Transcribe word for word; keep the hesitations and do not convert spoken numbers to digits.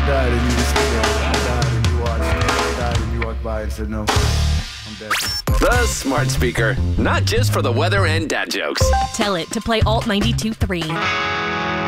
died and you just, you know, I died and you watched, I died and you walked by and said, no, I'm dead. The smart speaker. Not just for the weather and dad jokes. Tell it to play Alt ninety-two point three.